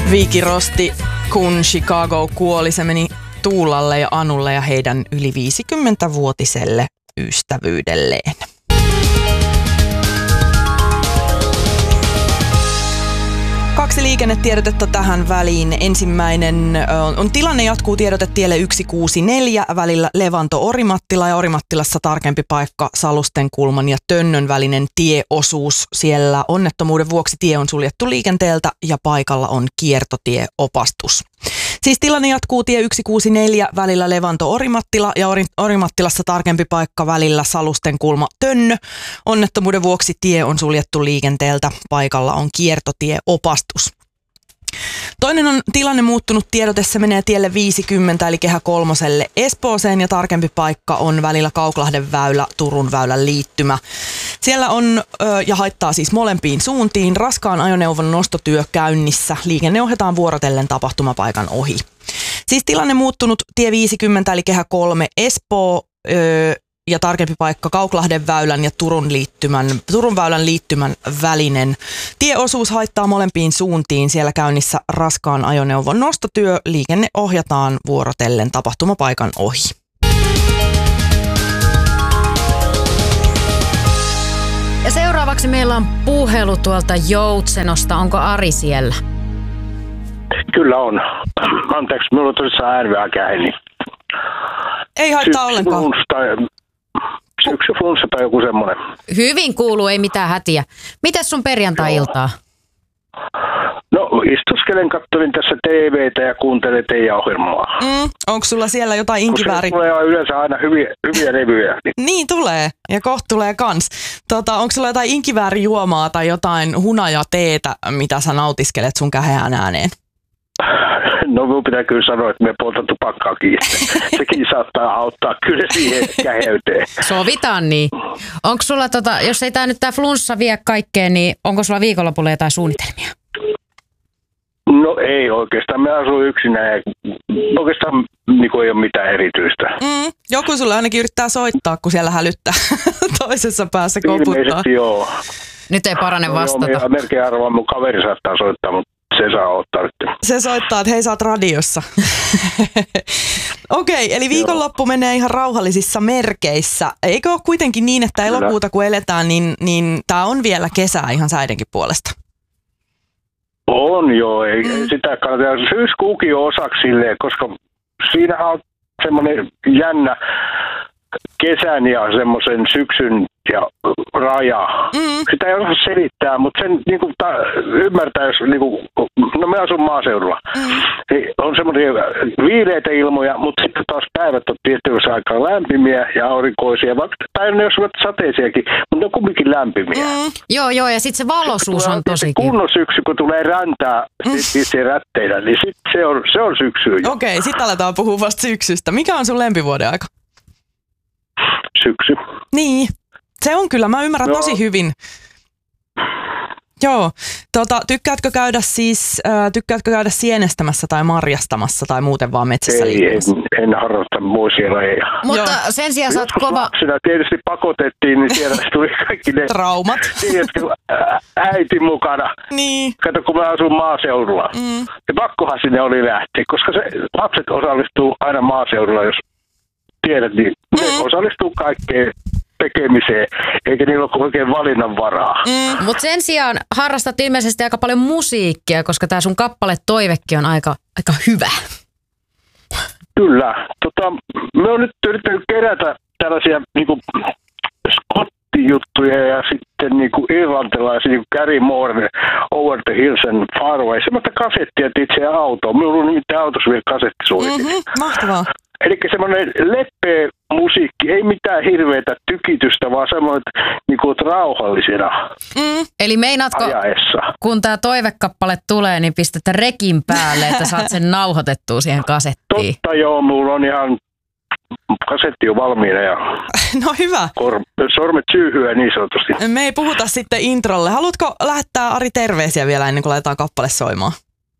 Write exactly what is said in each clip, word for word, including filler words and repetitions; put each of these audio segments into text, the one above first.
Viiki Rosti, kun Chicago kuoli, se meni Tuulalle ja Anulle ja heidän yli viisikymmentävuotiselle ystävyydelleen. Kaksi liikennetiedotetta tähän väliin. Ensimmäinen on tilanne jatkuu tiedotetielle yksi kuusi neljä välillä Levanto-Orimattila ja Orimattilassa tarkempi paikka Salustenkulman ja Tönnön välinen tieosuus. Siellä onnettomuuden vuoksi tie on suljettu liikenteeltä ja paikalla on kiertotieopastus. Siis tilanne jatkuu tie yksi kuusi neljä välillä Levanto-Orimattila ja Orimattilassa tarkempi paikka välillä Salustenkulma-Tönnö. Onnettomuuden vuoksi tie on suljettu liikenteeltä. Paikalla on kiertotieopastus. Toinen on tilanne muuttunut tiedote, se menee tielle viisikymmentä eli Kehä kolmoselle Espooseen ja tarkempi paikka on välillä Kauklahden väylä, Turun väylän liittymä. Siellä on ja haittaa siis molempiin suuntiin raskaan ajoneuvon nostotyö käynnissä. Liikenne ohjataan vuorotellen tapahtumapaikan ohi. Siis tilanne muuttunut tie viisikymmentä eli Kehä kolme Espoo ja tarkempi paikka Kauklahden väylän ja Turun, liittymän, Turun väylän liittymän välinen. Tieosuus haittaa molempiin suuntiin. Siellä käynnissä raskaan ajoneuvon nostotyö. Liikenne ohjataan vuorotellen tapahtumapaikan ohi. Ja seuraavaksi meillä on puhelu tuolta Joutsenosta. Onko Ari siellä? Kyllä on. Anteeksi, minulla on tosissaan ääni vähän käheni. Ei haittaa ollenkaan. Syksy flunssa tai joku semmoinen. Hyvin kuuluu, ei mitään hätiä. Mites sun perjantai-iltaa? No istuskelen, kattelin tässä T V:tä ja kuuntelen teidän ohjelmaa. Mm, onko sulla siellä jotain inkivääri? Kun tulee yleensä aina hyviä, hyviä levyjä. Niin. niin tulee, ja kohta tulee kans. Tota, onko sulla jotain inkiväärijuomaa tai jotain hunajateetä, mitä sä nautiskelet sun käheään ääneen? No minun pitää kyllä sanoa, että me poltan tupakkaa kiinni. Sekin saattaa auttaa kyllä siihen käheyteen. Sovitaan niin. Onko sulla, tota, jos ei tää nyt tää flunssa vie kaikkeen, niin onko sulla viikonlopulla jotain suunnitelmia? No ei oikeastaan. Me asun yksinään ja oikeastaan niin ei ole mitään erityistä. Mm, joku sulle ainakin yrittää soittaa, kun siellä hälyttää toisessa päässä koputtaa. Ilmeisesti joo. Nyt ei parane vastata. No, melkein arvaan mun kaveri saattaa soittaa, mutta se saa ottaa nyt. Se soittaa, että hei, sä oot radiossa. Okei, okay, eli viikonloppu menee ihan rauhallisissa merkeissä. Eikö ole kuitenkin niin, että elokuuta kun eletään, niin, niin tää on vielä kesää ihan säidenkin puolesta? On joo, ei mm. sitä kannata. Syyskuukin on osaksi silleen, koska siinä on semmoinen jännä kesän ja semmoisen syksyn ja raja. Mm. Sitä ei osaa selittää, mutta sen niin kuin, ta, ymmärtää, jos niin kuin, no me asun maaseudulla. Mm. On semmoisia viileitä ilmoja, mutta sitten taas päivät on tietysti aika lämpimiä ja aurinkoisia, vaikka päivänä jos ovat sateisiakin, mutta ne on kumminkin lämpimiä. Mm. Joo, joo, ja sitten se valoisuus on tosi kiva. Kunnon syksy, kun tulee räntää mm. sitten rätteinä, niin sit se on, se on syksy. Okei, okay, sitten aletaan puhua vasta syksystä. Mikä on sun lempivuoden aika? Syksy. Niin, se on kyllä. Mä ymmärrän no. tosi hyvin. Joo. Tota, tykkäätkö käydä siis, äh, tykkäätkö käydä sienestämässä tai marjastamassa tai muuten vaan metsässä Ei, liikkumassa? en, en harrasta muisia lajeja. Mutta Joo. sen sijaan sä oot kova... Lapsena tietysti pakotettiin, niin siellä tuli kaikki ne... Traumat. Tiedätkö, äiti mukana. Niin. Kato, kun mä asun maaseudulla. Mm. Ja pakkohan sinne oli lähteä, koska se, lapset osallistuu aina maaseudulla, jos tiedät, niin mm. ne osallistuu kaikkeen tekemiseen, eikä niillä ole oikein valinnan varaa. Mm. Mutta sen sijaan harrastat ilmeisesti aika paljon musiikkia, koska tää sun kappale Toivekin on aika, aika hyvä. Kyllä. Tota, me on nyt yrittänyt kerätä tällaisia niinku skottijuttuja ja sitten niinku irlantilaisia, niinku Gary Moore, Over the Hills and Far Away, semmoista kasettia itse autoon. Minulla on nimittäin autossa vielä kasettisuunnitelma. Mm-hmm, mahtavaa. Eli semmoinen leppeä musiikki, ei mitään hirveätä tykitystä, vaan semmoinen niin kuin rauhallisena mm. Eli meinaatko, ajaessa. Kun tämä toivekappale tulee, niin pistettä rekin päälle, että saat sen nauhoitettua siihen kasettiin? Totta joo, mulla on ihan kasetti on valmiina ja no hyvä. Kor- sormet syyhyä niin sanotusti. Me ei puhuta sitten introlle. Haluatko lähettää Ari terveisiä vielä ennen kuin laitetaan kappale soimaan?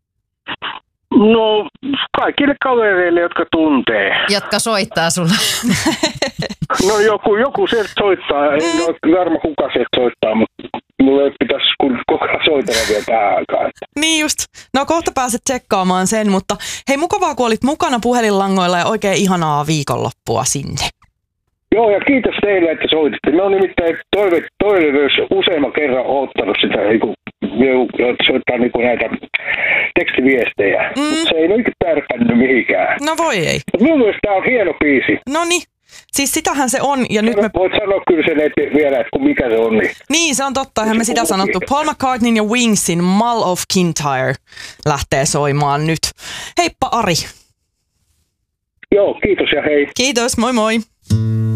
No, kaikille kavereille, jotka tuntee. Jotka soittaa sulle. No joku, joku sieltä soittaa. En ole varma kuka sieltä soittaa, mutta mulla ei pitäisi kun koko ajan soitella vielä tähän aikaan. Niin just. No kohta pääset tsekkaamaan sen, mutta hei mukavaa kun olit mukana puhelinlangoilla ja oikein ihanaa viikonloppua sinne. Joo, ja kiitos teille, että soititte. Me on nimittäin toive, toive myös useamman kerran ottanut sitä, että soittaa niinku näitä tekstiviestejä. Mm. Mutta se ei nyt tärpännyt mihinkään. No voi ei. Mutta mun mielestä tää on hieno biisi. Noniin. Siis sitähän se on. Ja nyt me... Voit sanoa kyllä sen eti vielä, että mikä se on. Niin, niin se on totta. Eihän me sitä sanottu. Paul McCartney ja Wingsin Mull of Kintyre lähtee soimaan nyt. Heippa Ari. Joo, kiitos ja hei. Kiitos, moi moi.